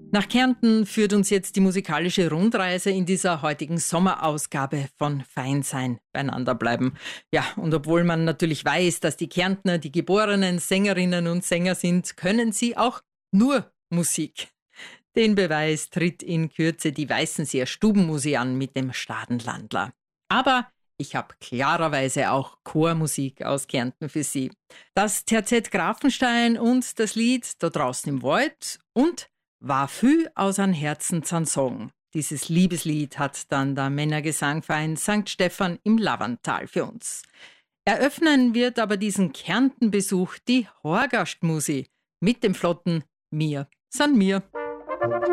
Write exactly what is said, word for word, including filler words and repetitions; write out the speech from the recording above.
Nach Kärnten führt uns jetzt die musikalische Rundreise in dieser heutigen Sommerausgabe von Feinsein, beieinander bleiben. Ja, und obwohl man natürlich weiß, dass die Kärntner die geborenen Sängerinnen und Sänger sind, können sie auch nur Musik. Den Beweis tritt in Kürze die Weißenseer Stubenmusik an mit dem Stadenlandler. Aber ich habe klarerweise auch Chormusik aus Kärnten für Sie. Das Terzett Grafenstein und das Lied Da draußen im Wald und War viel aus an Herzen zan Song. Dieses Liebeslied hat dann der Männergesangverein Sankt Stephan im Lavanttal für uns. Eröffnen wird aber diesen Kärntenbesuch die Horgastmusi mit dem flotten Mir san mir.